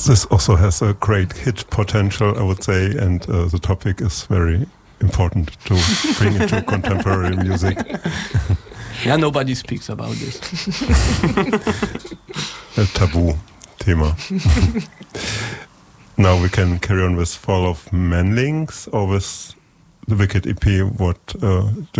This also has a great hit potential, I would say, and the topic is very important to bring into contemporary music. Yeah, nobody speaks about this. A taboo Thema. Now we can carry on with Fall of Manlings or with the Wicked EP. What